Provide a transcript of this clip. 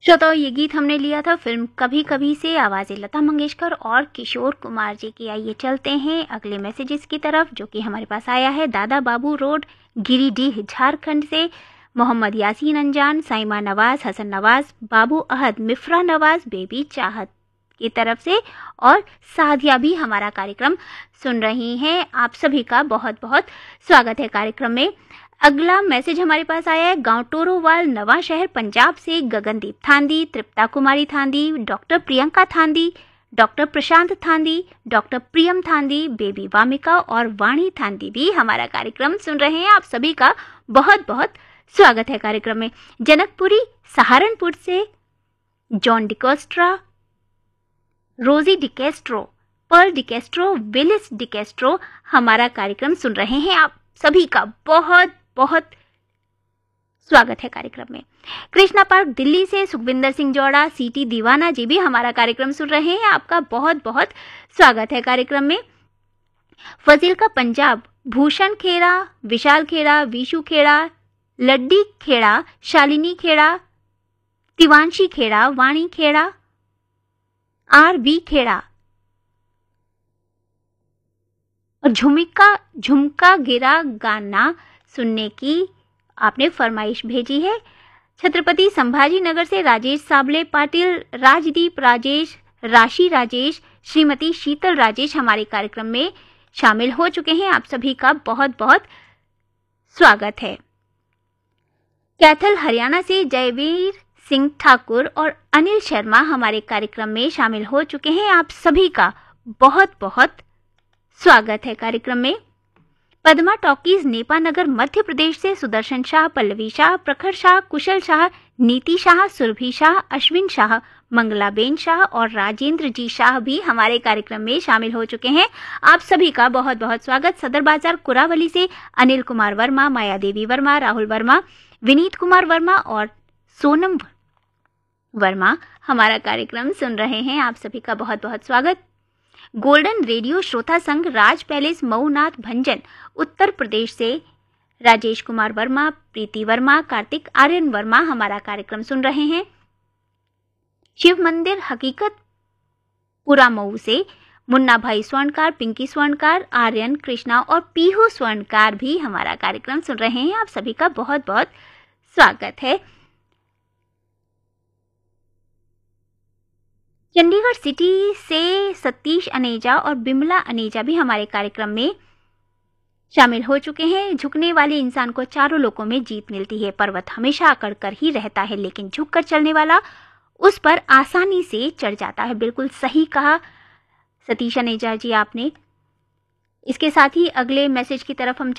श्रोताओं, ये गीत हमने लिया था फिल्म कभी कभी से, आवाज़ें लता मंगेशकर और किशोर कुमार जी की। आइए चलते हैं अगले मैसेजेस की तरफ, जो कि हमारे पास आया है दादा बाबू रोड, गिरिडीह, झारखंड से। मोहम्मद यासीन अंजान, साइमा नवाज, हसन नवाज, बाबू अहद, मिफ्रा नवाज, बेबी चाहत की तरफ से, और सादिया भी हमारा कार्यक्रम सुन रही हैं। आप सभी का बहुत बहुत स्वागत है कार्यक्रम में। अगला मैसेज हमारे पास आया है गांव टोरोवाल, नवा शहर, पंजाब से। गगनदीप थांदी, तृप्ता कुमारी थांदी, डॉक्टर प्रियंका थांदी, डॉक्टर प्रशांत थांदी, डॉक्टर प्रियम थांदी, बेबी वामिका और वाणी थांदी भी हमारा कार्यक्रम सुन रहे हैं। आप सभी का बहुत बहुत स्वागत है कार्यक्रम में। जनकपुरी सहारनपुर से जॉन डिकोस्ट्रा, रोजी डिकेस्ट्रो, पर्ल डिकेस्ट्रो, विलिस डिकेस्ट्रो हमारा कार्यक्रम सुन रहे हैं। आप सभी का बहुत बहुत स्वागत है कार्यक्रम में। कृष्णा पार्क दिल्ली से सुखविंदर सिंह जौड़ा, सीटी दीवाना जी भी हमारा कार्यक्रम सुन रहे हैं। आपका बहुत बहुत स्वागत है कार्यक्रम में। फजील का पंजाब, भूषण खेड़ा, विशाल खेड़ा, विशु खेड़ा, लड्डी खेड़ा, शालिनी खेड़ा, तिवांशी खेड़ा, वाणी खेड़ा, आर.बी. खेड़ा और झुमका गिरा गाना सुनने की आपने फरमाइश भेजी है। छत्रपति संभाजी नगर से राजेश साबले पाटिल, राजदीप राजेश, राशि राजेश, श्रीमती शीतल राजेश हमारे कार्यक्रम में शामिल हो चुके हैं। आप सभी का बहुत बहुत स्वागत है। कैथल हरियाणा से जयवीर सिंह ठाकुर और अनिल शर्मा हमारे कार्यक्रम में शामिल हो चुके हैं। आप सभी का बहुत बहुत स्वागत है कार्यक्रम में। पद्मा टॉकीज, नेपानगर, मध्य प्रदेश से सुदर्शन शाह, पल्लवी शाह, प्रखर शाह, कुशल शाह, नीति शाह, सुरभि शाह, अश्विन शाह, मंगलाबेन शाह और राजेंद्र जी शाह भी हमारे कार्यक्रम में शामिल हो चुके हैं। आप सभी का बहुत बहुत स्वागत। सदर बाजार कुरावली से अनिल कुमार वर्मा, माया देवी वर्मा, राहुल वर्मा, विनीत कुमार वर्मा और सोनम वर्मा हमारा कार्यक्रम सुन रहे हैं। आप सभी का बहुत बहुत स्वागत। गोल्डन रेडियो श्रोता संघ, राज पैलेस, मऊनाथ, भंजन, उत्तर प्रदेश से राजेश कुमार वर्मा, प्रीति वर्मा, कार्तिक आर्यन वर्मा हमारा कार्यक्रम सुन रहे हैं। शिव मंदिर हकीकत पुरा मऊ से मुन्ना भाई स्वर्णकार, पिंकी स्वर्णकार, आर्यन, कृष्णा और पीहू स्वर्णकार भी हमारा कार्यक्रम सुन रहे हैं। आप सभी का बहुत बहुत स्वागत है। चंडीगढ़ सिटी से सतीश अनेजा और बिमला अनेजा भी हमारे कार्यक्रम में शामिल हो चुके हैं। झुकने वाले इंसान को चारों लोकों में जीत मिलती है। पर्वत हमेशा अकड़ कर ही रहता है, लेकिन झुककर चलने वाला उस पर आसानी से चढ़ जाता है। बिल्कुल सही कहा सतीश अनेजा जी आपने। इसके साथ ही अगले मैसेज की तरफ हम